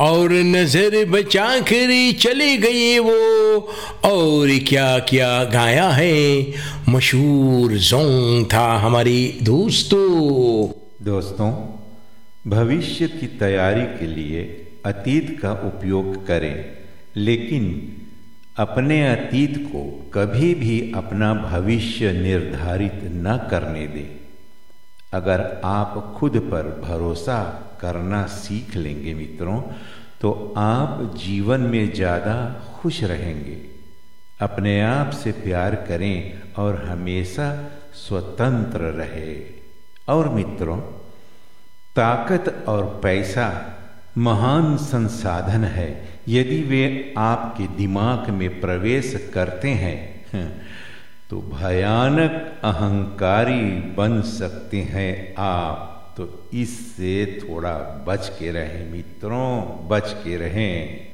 और नजर बचा कर चले गए वो, और क्या क्या गाया है, मशहूर सॉन्ग था हमारे दोस्तों, भविष्य की तैयारी के लिए अतीत का उपयोग करें, लेकिन अपने अतीत को कभी भी अपना भविष्य निर्धारित न करने दें। अगर आप खुद पर भरोसा करना सीख लेंगे मित्रों, तो आप जीवन में ज़्यादा खुश रहेंगे। अपने आप से प्यार करें और हमेशा स्वतंत्र रहे। और मित्रों, ताकत और पैसा महान संसाधन है। यदि वे आपके दिमाग में प्रवेश करते हैं तो भयानक अहंकारी बन सकते हैं आप। तो इससे थोड़ा बच के रहें मित्रों, बच के रहें।